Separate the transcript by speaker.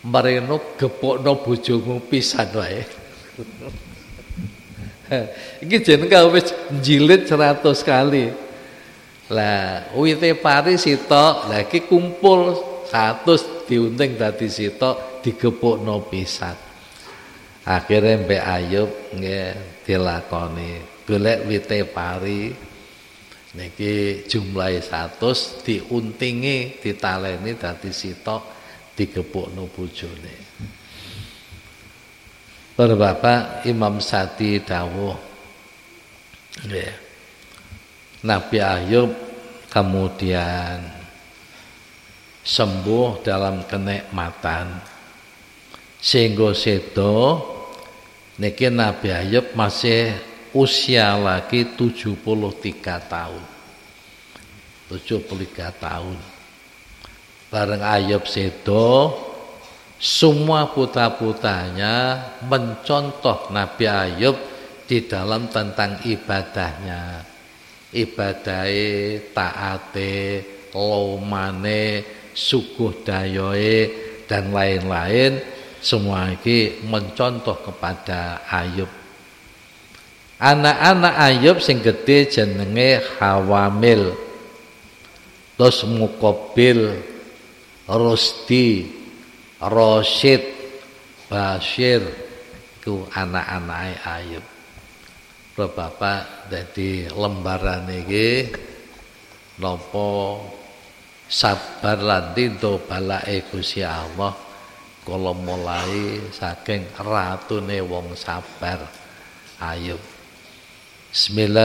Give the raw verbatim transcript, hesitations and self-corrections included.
Speaker 1: Mareno gepokno bojomu pisan wae. Iki jenenge wis jilid seratus kali. Lah wite pari sitok, lah iki kumpul seratus diunting dadi sitok digepukno pisan. Akhire Mbak Ayub nggih dilakoni golek wite pari niki jumlahe seratus diuntingi ditaleni dadi sitok digepukno bojone. Para Bapak Imam Sati dawuh nggih Nabi Ayub kemudian sembuh dalam kenikmatan sehingga sedo niki Nabi Ayub masih usia lagi tujuh puluh tiga tahun. tujuh puluh tiga tahun. Bareng Ayub sedo semua putra-putranya mencontoh Nabi Ayub di dalam tentang ibadahnya. Ibadahe, taate, lomane, suguh dayoe dan lain-lain semua ini mencontoh kepada Ayub. Anak-anak Ayub sing gede jenenge Hawamil, terus Mukobil, Rusdi, Rosyid, Bashir, ku anak-anak Ayub. Bapak dadi lembaran iki napa sabar lan tinto balake Gusti Allah kala mulai saking ratune wong sabar Ayub. Bismillah.